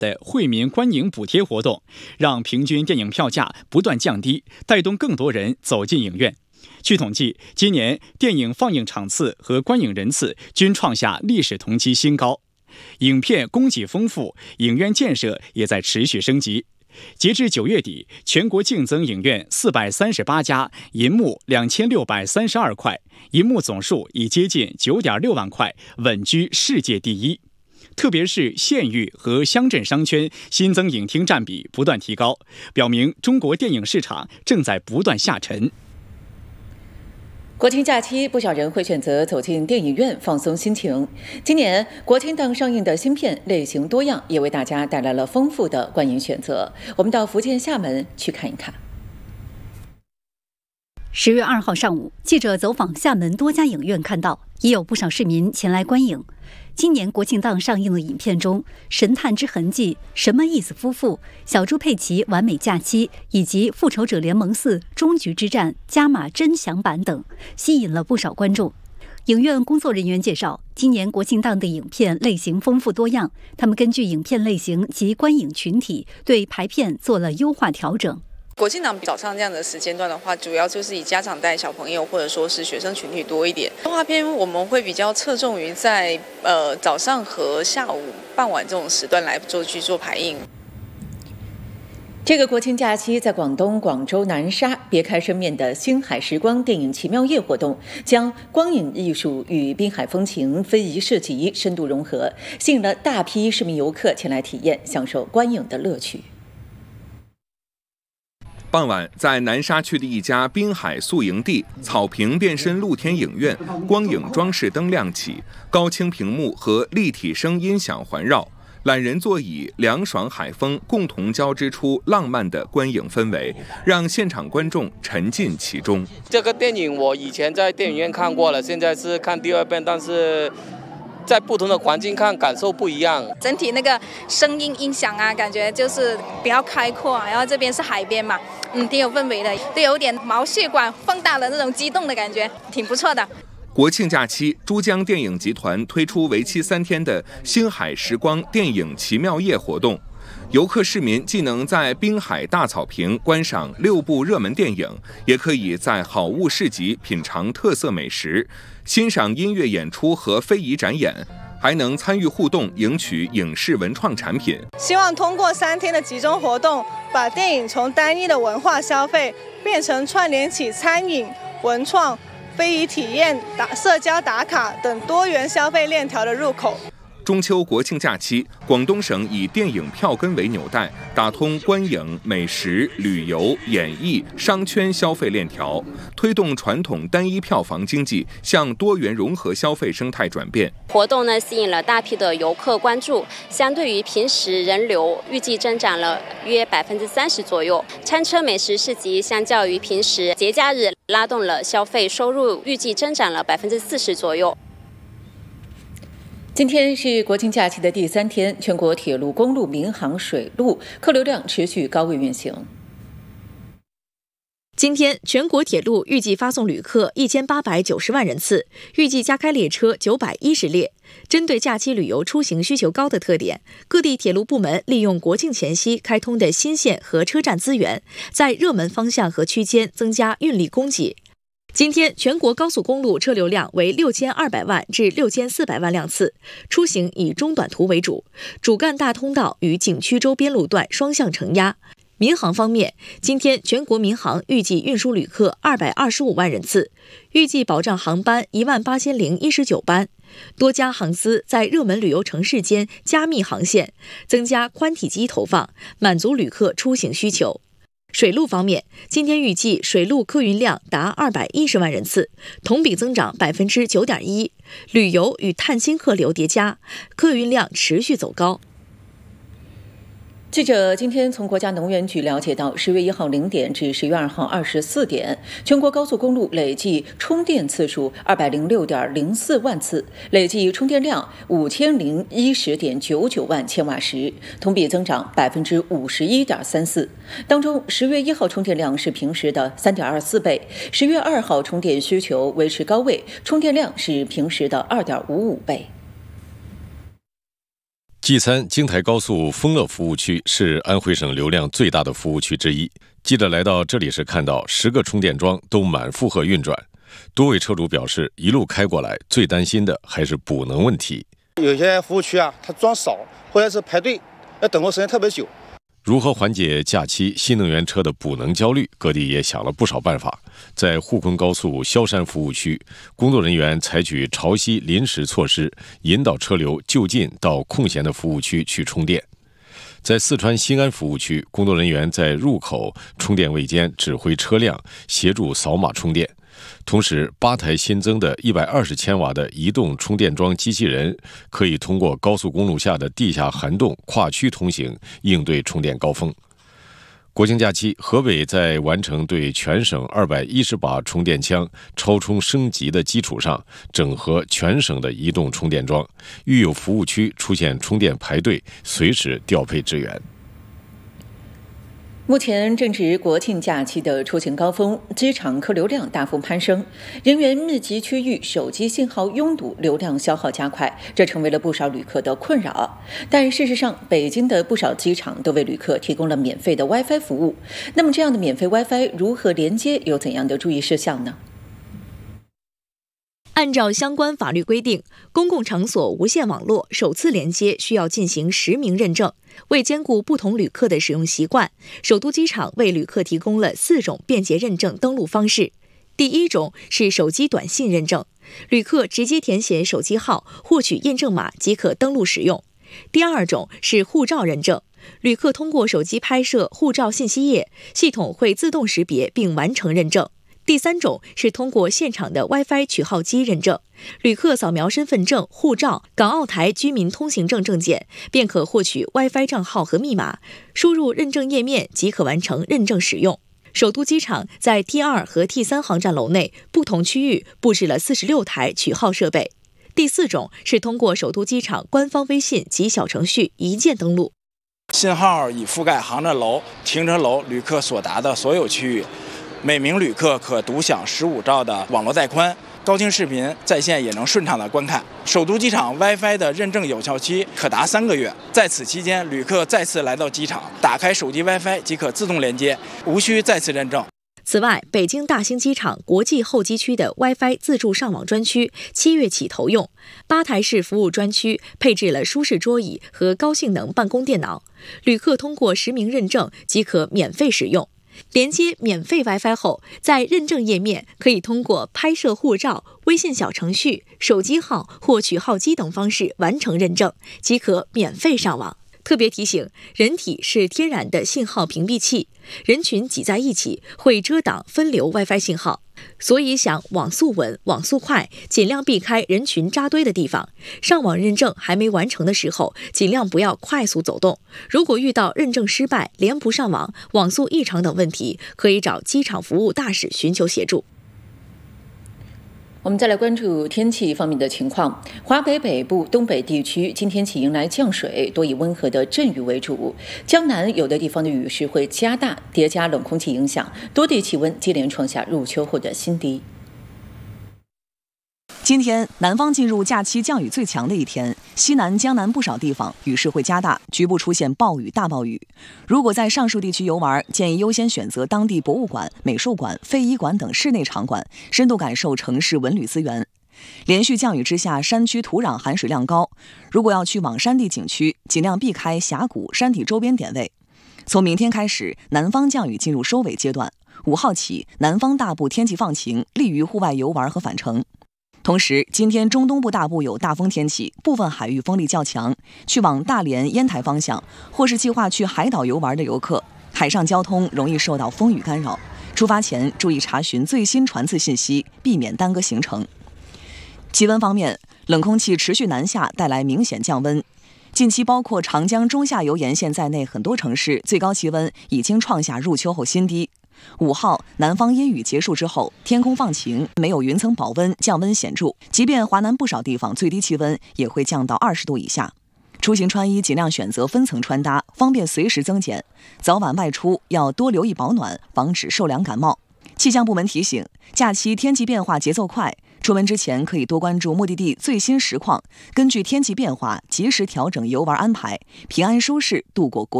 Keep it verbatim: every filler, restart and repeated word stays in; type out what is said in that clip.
的惠民观影补贴活动，让平均电影票价不断降低，带动更多人走进影院。据统计，今年电影放映场次和观影人次均创下历史同期新高。影片供给丰富，影院建设也在持续升级。截至九月底，全国净增影院四百三十八家，银幕两千六百三十二块，银幕总数已接近九点六万块，稳居世界第一。特别是县域和乡镇商圈新增影厅占比不断提高，表明中国电影市场正在不断下沉。 国庆假期，不少人会选择走进电影院放松心情。今年国庆档上映的新片类型多样，也为大家带来了丰富的观影选择。我们到福建厦门去看一看。 十月二号上午，记者走访厦门多家影院，看到也有不少市民前来观影。今年国庆档上映的影片中，《神探之痕迹》、《什么意思夫妇》、小猪佩奇完美假期以及《复仇者联盟四：终局之战》加码真享版等，吸引了不少观众。影院工作人员介绍，今年国庆档的影片类型丰富多样，他们根据影片类型及观影群体，对排片做了优化调整。 国庆档早上这样的时间段的话，主要就是以家长带小朋友或者说是学生群体多一点。动画片我们会比较侧重于在呃早上和下午傍晚这种时段来做去做排映。 这个国庆假期，在广东广州南沙别开生面的星海时光电影奇妙夜活动，将光影艺术与滨海风情非遗市集深度融合，吸引了大批市民游客前来体验，享受观影的乐趣。 傍晚，在南沙区的一家滨海宿营地草坪变身露天影院，光影装饰灯亮起，高清屏幕和立体声音响环绕，懒人座椅、凉爽海风共同交织出浪漫的观影氛围，让现场观众沉浸其中。 这个电影我以前在电影院看过了，现在是看第二遍，但是在不同的环境看感受不一样， 整体那个声音音响啊，感觉就是比较开阔，然后这边是海边嘛，嗯，挺有氛围的，都有点毛血管放大了那种激动的感觉，挺不错的。 国庆假期，珠江电影集团推出为期三天的星海时光电影奇妙夜活动，游客市民既能在滨海大草坪观赏六部热门电影，也可以在好物市集品尝特色美食，欣赏音乐演出和非遗展演，还能参与互动，赢取影视文创产品。 希望通过三天的集中活动，把电影从单一的文化消费变成串联起餐饮、文创、非遗体验、打社交打卡等多元消费链条的入口。 中秋国庆假期，广东省以电影票根为纽带，打通观影、美食、旅游、演艺、商圈消费链条，推动传统单一票房经济向多元融合消费生态转变。 活动呢吸引了大批的游客关注，相对于平时人流预计增长了约百分之三十左右。餐车美食市集相较于平时节假日拉动了消费收入，预计增长了百分之四十左右。 今天是国庆假期的第三天，全国铁路、公路、民航、水路客流量持续高位运行。 今天，全国铁路预计发送旅客一千八百九十万人次，预计加开列车九百一十列。针对假期旅游出行需求高的特点，各地铁路部门利用国庆前夕开通的新线和车站资源，在热门方向和区间增加运力供给。今天全国高速公路车流量为六千二百万至六千四百万辆次，出行以中短途为主，主干大通道与景区周边路段双向承压。民航方面，今天全国民航预计运输旅客二百二十五万人次，预计保障航班一万八千零一十九班。多家航司在热门旅游城市间加密航线，增加宽体机投放，满足旅客出行需求。水路方面，今天预计水路客运量达二百一十万人次，同比增长百分之九点一。旅游与探亲客流叠加，客运量持续走高。 记者今天从国家能源局了解到，十月一号零点至十月二号二十四点，全国高速公路累计充电次数二百零六点零四万次，累计充电量五千零一十点九九万千瓦时，同比增长百分之五十一点三四。当中，十月一号充电量是平时的三点二四倍，十月二号充电需求维持高位，充电量是平时的二点五五倍。 G 三京台高速丰乐服务区是安徽省流量最大的服务区之一。记者来到这里时看到十个充电桩都满负荷运转，多位车主表示，一路开过来最担心的还是补能问题。 有些服务区啊，它装少，或者是排队，要等候时间特别久。 如何缓解假期新能源车的补能焦虑，各地也想了不少办法。在沪昆高速萧山服务区，工作人员采取潮汐临时措施，引导车流就近到空闲的服务区去充电。在四川新安服务区，工作人员在入口充电位间指挥车辆协助扫码充电。同时，八台新增的一百二十千瓦的移动充电桩机器人，可以通过高速公路下的地下涵洞跨区通行，应对充电高峰。国庆假期，河北在完成对全省二百一十把充电枪超充升级的基础上，整合全省的移动充电桩，遇有服务区出现充电排队，随时调配支援。 目前正值国庆假期的出行高峰，机场客流量大幅攀升，人员密集区域手机信号拥堵，流量消耗加快，这成为了不少旅客的困扰。但事实上，北京的不少机场都为旅客提供了免费的 WiFi 服务。那么，这样的免费 WiFi 如何连接，有怎样的注意事项呢？ 按照相关法律规定，公共场所无线网络首次连接需要进行实名认证。为兼顾不同旅客的使用习惯，首都机场为旅客提供了四种便捷认证登录方式。第一种是手机短信认证，旅客直接填写手机号，获取验证码即可登录使用。第二种是护照认证，旅客通过手机拍摄护照信息页，系统会自动识别并完成认证。第三种是通过现场的 WiFi 取号机认证，旅客扫描身份证、护照、港澳台居民通行证证件，便可获取 WiFi 账号和密码，输入认证页面即可完成认证使用。首都机场在 T 二 和 T 三 航站楼内不同区域布置了四十六台取号设备。第四种是通过首都机场官方微信及小程序一键登录， 信号已覆盖航站楼、停车楼旅客所达的所有区域。每名旅客可独享十五兆的网络带宽，高清视频在线也能顺畅的观看。首都机场 WiFi 的认证有效期可达三个月，在此期间，旅客再次来到机场，打开手机 WiFi 即可自动连接，无需再次认证。 此外，北京大兴机场国际候机区的 WiFi 自助上网专区七月起投用，八台式服务专区配置了舒适桌椅和高性能办公电脑，旅客通过实名认证即可免费使用。连接免费 WiFi 后，在认证页面可以通过拍摄护照、微信小程序、手机号或取号机等方式完成认证，即可免费上网。特别提醒，人体是天然的信号屏蔽器，人群挤在一起会遮挡分流 WiFi 信号，所以想网速稳、网速快，尽量避开人群扎堆的地方。上网认证还没完成的时候，尽量不要快速走动。如果遇到认证失败、连不上网、网速异常等问题，可以找机场服务大使寻求协助。 我们再来关注天气方面的情况。华北北部、东北地区今天起迎来降水，多以温和的阵雨为主。江南有的地方的雨势会加大，叠加冷空气影响，多地气温接连创下入秋后的新低。 今天南方进入假期降雨最强的一天，西南、江南不少地方雨势会加大，局部出现暴雨、大暴雨。如果在上述地区游玩，建议优先选择当地博物馆、美术馆、非遗馆等室内场馆，深度感受城市文旅资源。连续降雨之下，山区土壤含水量高，如果要去往山地景区，尽量避开峡谷、山体周边点位。从明天开始，南方降雨进入收尾阶段，五号起，南方大部天气放晴，利于户外游玩和返程。同时，今天中东部大部有大风天气，部分海域风力较强。去往大连、烟台方向，或是计划去海岛游玩的游客，海上交通容易受到风雨干扰。出发前注意查询最新船次信息，避免耽搁行程。气温方面，冷空气持续南下，带来明显降温。近期包括长江中下游沿线在内很多城市最高气温已经创下入秋后新低。五号，南方阴雨结束之后，天空放晴，没有云层保温，降温显著。即便华南不少地方最低气温也会降到二十度以下。出行穿衣尽量选择分层穿搭，方便随时增减。早晚外出要多留意保暖，防止受凉感冒。气象部门提醒，假期天气变化节奏快， 出门之前可以多关注目的地最新实况，根据天气变化及时调整游玩安排，平安舒适度过国